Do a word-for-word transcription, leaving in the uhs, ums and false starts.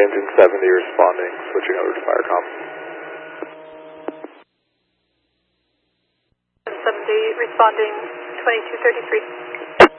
engine seventy responding, switching over to Firecom. seventy responding, twenty-two thirty-three.